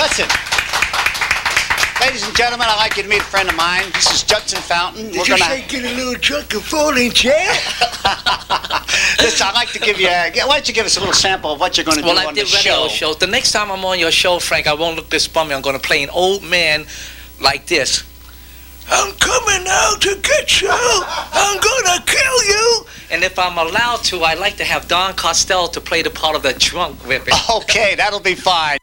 Listen. Ladies and gentlemen, I'd like you to meet a friend of mine. This is Judson Fountain. Did you say get a little drunk and fall in jail? Listen, I'd like to give you... why don't you give us a little sample of what you're going to do on the show? Well, I did radio shows. The next time I'm on your show, Frank, I won't look this bummy. I'm going to play an old man like this. I'm coming out to get you. I'm going to kill you. And if I'm allowed to, I'd like to have Don Costello to play the part of the drunk whipping. Okay, that'll be fine.